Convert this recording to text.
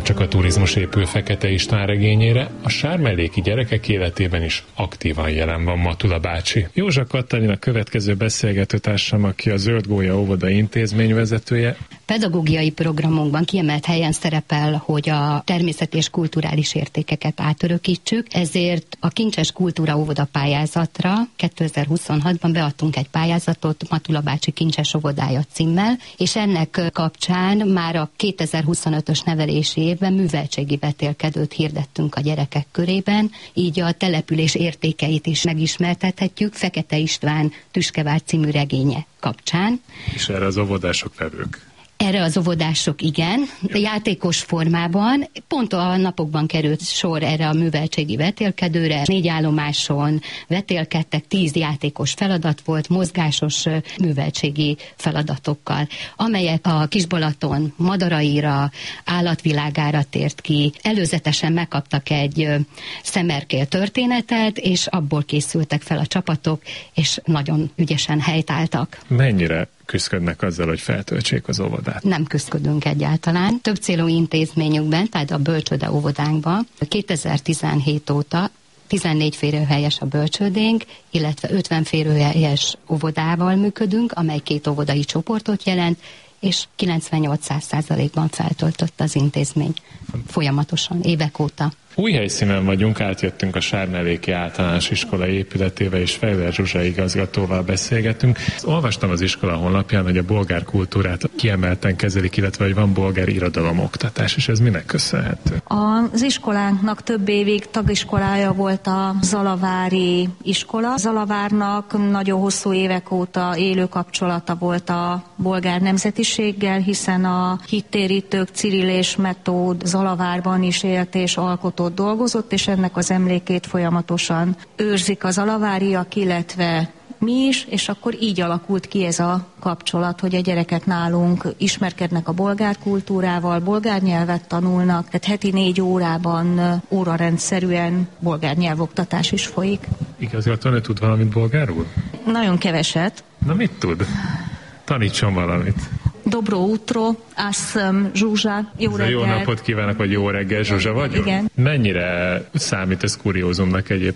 nem csak a turizmus épül Fekete István regényére, a sármelléki gyerekek életében is aktívan jelen van Matula bácsi. Józsa Katalin a következő beszélgetőtársam, aki a Zöld Gólya óvoda intézményvezetője. Pedagógiai programunkban kiemelt helyen szerepel, hogy a természeti és kulturális értékeket átörökítsük, ezért a Kincses Kultúra óvoda pályázatra 2026-ban beadtunk egy pályázatot Matula bácsi Kincses óvodája címmel, és ennek kapcsán már a 2025-ös nevelési évben műveltségi vetélkedőt hirdettünk a gyerekek körében, így a település értékeit is megismertethetjük Fekete István Tüskevár című regénye kapcsán. És erre az óvodások vevők. Erre az óvodások igen, játékos formában. Pont a napokban került sor erre a műveltségi vetélkedőre. 4 állomáson vetélkedtek, 10 játékos feladat volt, mozgásos műveltségi feladatokkal, amelyek a Kisbalaton madaraira, állatvilágára tért ki. Előzetesen megkaptak egy szemerkél történetet, és abból készültek fel a csapatok, és nagyon ügyesen helytáltak. Mennyire küszködnek azzal, hogy feltöltsék az óvodát? Nem küszködünk egyáltalán. Több célú intézményünkben, tehát a bölcsőde óvodánkban 2017 óta 14 férőhelyes a bölcsődénk, illetve 50 férőhelyes óvodával működünk, amely 2 óvodai csoportot jelent, és 98%-ban feltöltött az intézmény folyamatosan, évek óta. Új helyszínen vagyunk, átjöttünk a Sármelléki Általános Iskola épületébe, és Fejler Zsuzsa igazgatóval beszélgetünk. Olvastam az iskola honlapján, hogy a bolgár kultúrát kiemelten kezelik, illetve hogy van bolgár irodalomoktatás, és ez minek köszönhető? Az iskolánknak több évig tagiskolája volt a Zalavári iskola. Zalavárnak nagyon hosszú évek óta élő kapcsolata volt a bolgár nemzetiséggel, hiszen a hittérítők Cirill és Metód Zalavárban is élt és alkotott, dolgozott, és ennek az emlékét folyamatosan őrzik az zalaváriak, illetve mi is, és akkor így alakult ki ez a kapcsolat, hogy a gyerekek nálunk ismerkednek a bolgár kultúrával, bolgár nyelvet tanulnak, tehát heti 4 órában órarendszerűen bolgár nyelvoktatás is folyik. Igazgatóan, tud valamit bolgárul? Nagyon keveset. Na mit tud? Tanítson valamit. Dobro utro, ászem, Zsuzsa, jó reggelt. Jó napot kívánok, vagy jó reggel, Zsuzsa vagy? Igen. Mennyire számít ez kuriózumnak egyébként?